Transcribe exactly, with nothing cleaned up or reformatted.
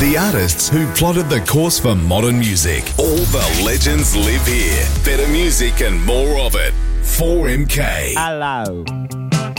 The artists who plotted the course for modern music. All the legends live here. Better music and more of it. four M K. Hello.